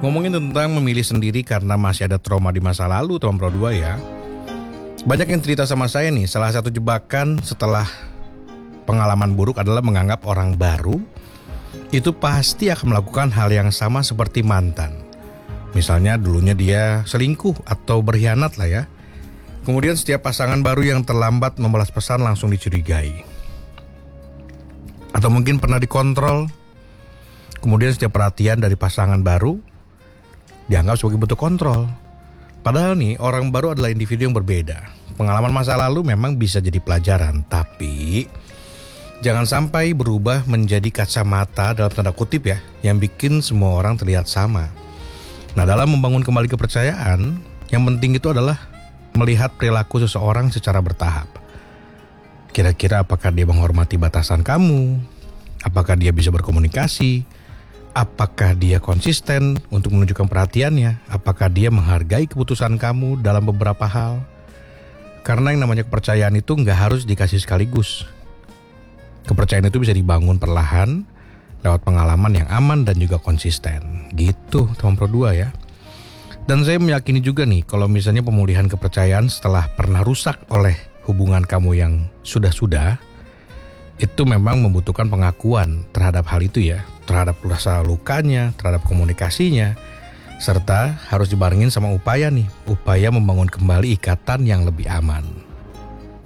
Ngomongin tentang memilih sendiri karena masih ada trauma di masa lalu, teman Pro 2 ya. Banyak yang cerita sama saya nih, salah satu jebakan setelah pengalaman buruk adalah menganggap orang baru itu pasti akan melakukan hal yang sama seperti mantan. Misalnya dulunya dia selingkuh atau berkhianat lah ya. Kemudian setiap pasangan baru yang terlambat membalas pesan langsung dicurigai. Atau mungkin pernah dikontrol. Kemudian setiap perhatian dari pasangan baru dianggap sebagai bentuk kontrol. Padahal nih, orang baru adalah individu yang berbeda. Pengalaman masa lalu memang bisa jadi pelajaran, tapi jangan sampai berubah menjadi kacamata dalam tanda kutip ya, yang bikin semua orang terlihat sama. Nah, dalam membangun kembali kepercayaan, yang penting itu adalah melihat perilaku seseorang secara bertahap. Kira-kira apakah dia menghormati batasan kamu? Apakah dia bisa berkomunikasi? Apakah dia konsisten untuk menunjukkan perhatiannya? Apakah dia menghargai keputusan kamu dalam beberapa hal? Karena yang namanya kepercayaan itu nggak harus dikasih sekaligus. Kepercayaan itu bisa dibangun perlahan lewat pengalaman yang aman dan juga konsisten. Gitu teman Pro 2 ya. Dan saya meyakini juga nih, kalau misalnya pemulihan kepercayaan setelah pernah rusak oleh hubungan kamu yang sudah-sudah, itu memang membutuhkan pengakuan terhadap hal itu ya, terhadap rasa lukanya, terhadap komunikasinya, serta harus dibarengin sama upaya membangun kembali ikatan yang lebih aman.